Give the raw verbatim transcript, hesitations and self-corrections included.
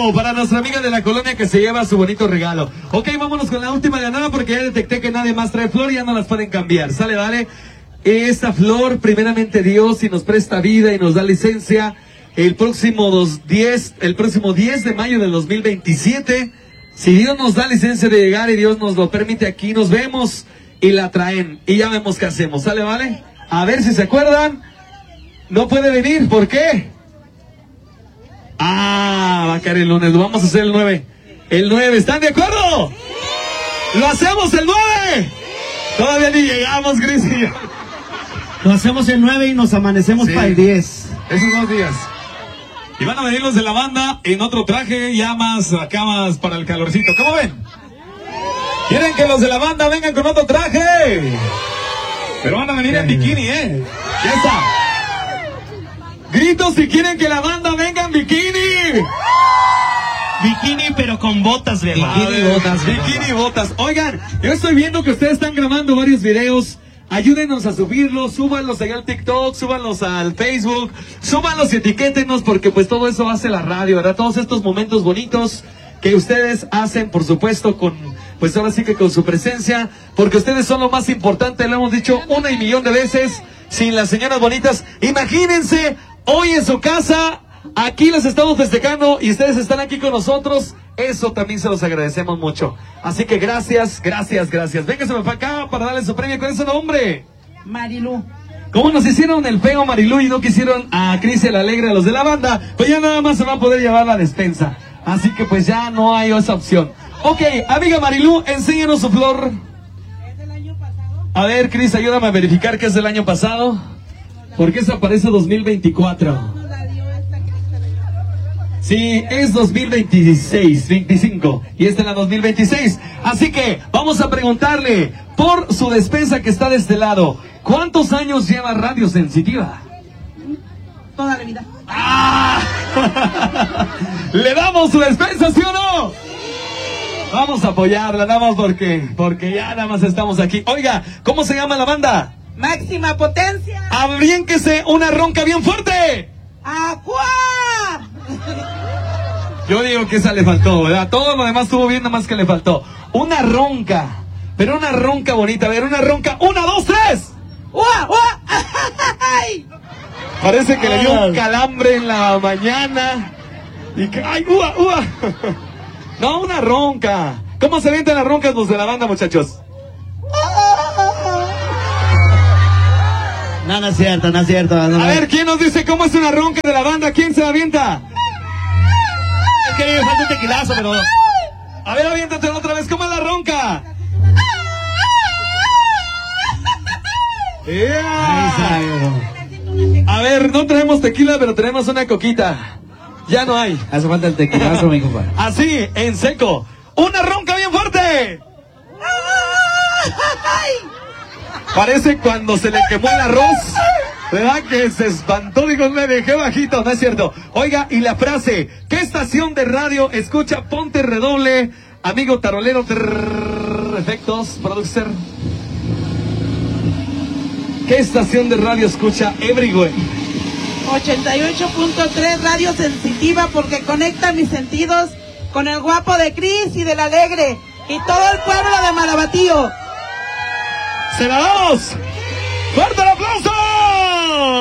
Bravo, para nuestra amiga de la colonia que se lleva su bonito regalo. Ok, vámonos con la última ganada porque ya detecté que nadie más trae flor y ya no las pueden cambiar. Sale, dale. Esta flor, primeramente Dios, si nos presta vida y nos da licencia, el próximo dos, diez, el próximo diez de mayo del dos mil veintisiete, si Dios nos da licencia de llegar y Dios nos lo permite, aquí nos vemos y la traen y ya vemos qué hacemos. ¿Sale, vale? A ver si se acuerdan. No puede venir, ¿por qué? Ah, va a caer el lunes, vamos a hacer el nueve. El nueve, ¿están de acuerdo? ¿Lo hacemos el nueve? Todavía ni llegamos, Cris y yo. Lo hacemos el nueve y nos amanecemos sí, para el diez. Esos dos días. Y van a venir los de la banda en otro traje, ya más acá más para el calorcito. ¿Cómo ven? ¿Quieren que los de la banda vengan con otro traje? Pero van a venir en bikini, ¿eh? Ya está. Gritos si quieren que la banda venga en bikini. Bikini pero con botas, ¿verdad? Bikini y botas. Bikini y botas. Oigan, yo estoy viendo que ustedes están grabando varios videos. Ayúdenos a subirlos, súbanlos allá al TikTok, súbanlos al Facebook, súbanlos y etiquétenos porque pues todo eso hace la radio, ¿verdad? Todos estos momentos bonitos que ustedes hacen, por supuesto, con, pues ahora sí que con su presencia, porque ustedes son lo más importante, lo hemos dicho una y millón de veces, sin las señoras bonitas. Imagínense, hoy en su casa, aquí les estamos festejando y ustedes están aquí con nosotros. Eso también se los agradecemos mucho. Así que gracias, gracias, gracias. Véngase para acá para darle su premio. ¿Cuál es su nombre? Marilú. Como nos hicieron el feo Marilú y no quisieron a Cris el Alegre, a los de la banda, pues ya nada más se va a poder llevar la despensa. Así que pues ya no hay esa opción. Ok, amiga Marilú, enséñanos su flor. ¿Es del año pasado? A ver, Cris, ayúdame a verificar que es del año pasado. Porque esa aparece dos mil veinticuatro. Sí, es dos mil veintiséis, veinticinco y esta es la dos mil veintiséis. Así que vamos a preguntarle por su despensa que está de este lado. ¿Cuántos años lleva Radio Sensitiva? Toda la vida. ¡Ah! ¿Le damos su despensa, sí o no? Vamos a apoyarla, nada más porque, porque ya nada más estamos aquí. Oiga, ¿cómo se llama la banda? Máxima Potencia. Abriénquese una ronca bien fuerte. ¡Aqua! Yo digo que esa le faltó, ¿verdad? Todo lo demás estuvo bien, nada más que le faltó. Una ronca, pero una ronca bonita. A ver, una ronca. ¡Una, dos, tres! ¡Ua, ua! Parece que le dio un calambre en la mañana. Y que, ¡ay, ua, ua! No, una ronca. ¿Cómo se avientan las roncas los de la banda, muchachos? No, no es cierto, no es cierto. No, a ver, ¿quién nos dice cómo es una ronca de la banda? ¿Quién se la avienta? Es que me falta un tequilazo, pero... A ver, aviéntate otra vez. ¿Cómo es la ronca? Yeah. A ver, no traemos tequila, pero tenemos una coquita. Ya no hay. Hace falta el tequilazo, mi compadre. Así, en seco. ¡Una ronca bien fuerte! Parece cuando se le quemó el arroz, ¿verdad? Que se espantó, dijo, me dejé bajito, no es cierto. Oiga, y la frase, ¿qué estación de radio escucha? Ponte redoble, amigo tarolero, trrr, efectos, producer. ¿Qué estación de radio escucha Everywhere? ochenta y ocho punto tres Radio Sensitiva, porque conecta mis sentidos con el guapo de Cris y del Alegre y todo el pueblo de Marabatío. ¡Se la damos! ¡Fuerte el aplauso!